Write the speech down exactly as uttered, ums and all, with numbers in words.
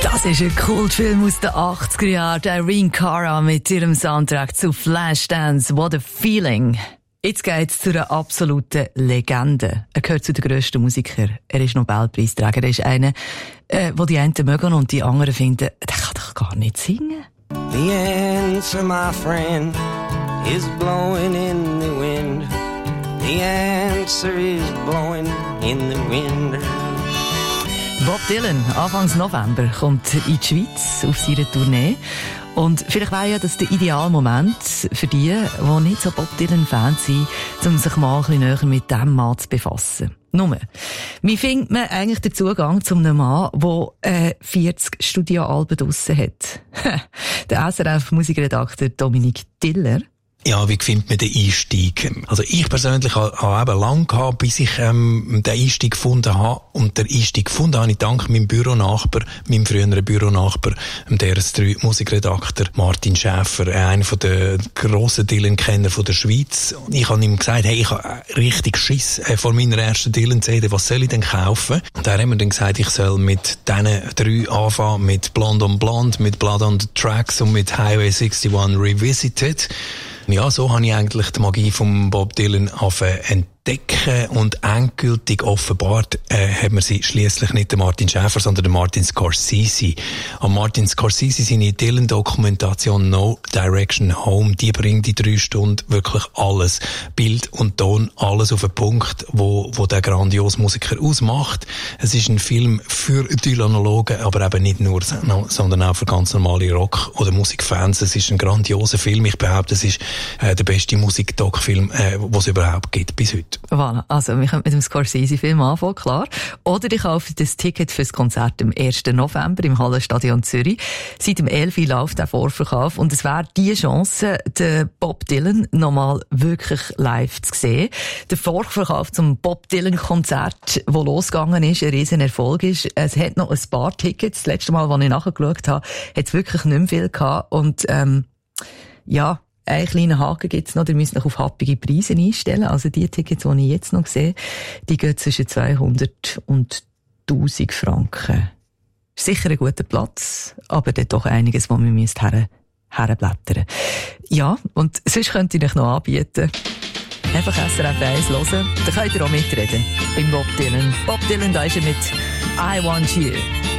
Das ist ein Kultfilm aus den achtziger Jahren. Irene Cara mit ihrem Soundtrack zu Flashdance. What a Feeling. Jetzt geht's zu einer absoluten Legende. Er gehört zu den grössten Musikern. Er ist Nobelpreisträger. Er ist einer, äh, wo die einen mögen und die anderen finden, der kann doch gar nicht singen. The answer, my friend, is blowing in the wind. The answer is blowing in the wind. Bob Dylan, Anfangs November, kommt in die Schweiz auf seine Tournee. Und vielleicht wäre ja das der ideale Moment für die, die nicht so Bob Dylan-Fans sind, um sich mal ein bisschen näher mit diesem Mann zu befassen. Nur, wie findet man eigentlich den Zugang zu einem Mann, der äh, vierzig Studioalben draussen hat? Der S R F-Musikredakteur Dominik Tiller. Ja, wie findet man den Einstieg? Also ich persönlich habe eben lange gehabt, bis ich ähm, den Einstieg gefunden habe. Und den Einstieg gefunden habe ich dank meinem Büronachbar, meinem früheren Büronachbar, dem D R S drei Musikredakteur Martin Schäfer, einer der grossen Dylan-Kenner der Schweiz. Ich habe ihm gesagt, hey, ich habe richtig Schiss äh, vor meiner ersten Dylan-C D, was soll ich denn kaufen? Und er hat mir dann gesagt, ich soll mit diesen drei anfangen, mit Blonde on Blonde, mit Blood on the Tracks und mit Highway einundsechzig Revisited. Ja, so habe ich eigentlich die Magie von Bob Dylan entdecken und endgültig offenbart äh, hat man sie schliesslich nicht der Martin Schäfer, sondern der Martin Scorsese. Und Martin Scorsese, seine Dylan-Dokumentation No Direction Home, die bringt in drei Stunden wirklich alles. Bild und Ton, alles auf den Punkt, wo, wo der grandiose Musiker ausmacht. Es ist ein Film für Dylanologen, aber eben nicht nur, sondern auch für ganz normale Rock- oder Musikfans. Es ist ein grandioser Film. Ich behaupte, es ist äh, der beste Musik-Doc-Film, äh, den es überhaupt gibt bis heute. Voilà. Also, wir können mit dem Scorsese-Film anfangen, klar. Oder ich kaufe das Ticket fürs Konzert am ersten November im Hallenstadion Zürich. Seit dem elf Uhr läuft der Vorverkauf und es wäre die Chance, den Bob Dylan nochmal wirklich live zu sehen. Der Vorverkauf zum Bob Dylan-Konzert, das losgegangen ist, ein riesen Erfolg ist. Es hat noch ein paar Tickets. Das letzte Mal, als ich nachgeschaut habe, hat es wirklich nicht mehr viel gehabt. Und, ähm, ja, einen kleinen Haken gibt's noch, ihr müsst noch auf happige Preise einstellen. Also die Tickets, die ich jetzt noch sehe, die gehen zwischen zweihundert und tausend Franken. Sicher ein guter Platz, aber dort doch einiges, wo wir her, herblättern. Ja, und sonst könnte ich euch noch anbieten. Einfach S R F eins hören, dann könnt ihr auch mitreden. Beim Bob Dylan. Bob Dylan, da ist er mit I Want You.